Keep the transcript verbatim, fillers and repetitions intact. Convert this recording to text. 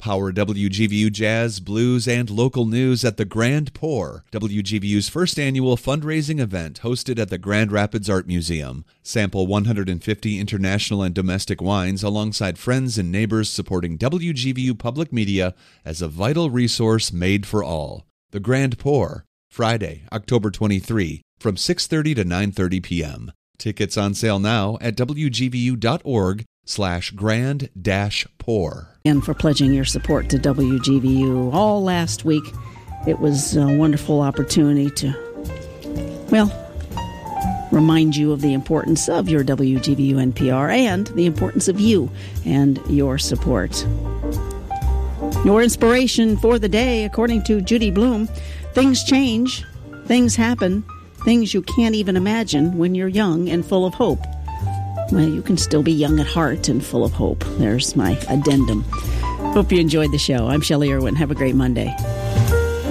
Power W G V U jazz, blues, and local news at the Grand Pour, W G V U's first annual fundraising event hosted at the Grand Rapids Art Museum. Sample one hundred fifty international and domestic wines alongside friends and neighbors supporting W G V U Public Media as a vital resource made for all. The Grand Pour, Friday, October twenty-third, from six thirty to nine thirty p.m. Tickets on sale now at W G V U dot org slash grand dash pour. And for pledging your support to W G V U all last week. It was a wonderful opportunity to, well, remind you of the importance of your W G V U N P R and the importance of you and your support. Your inspiration for the day, according to Judy Blume, things change, things happen, things you can't even imagine when you're young and full of hope. Well, you can still be young at heart and full of hope. There's my addendum. Hope you enjoyed the show. I'm Shelley Irwin. Have a great Monday.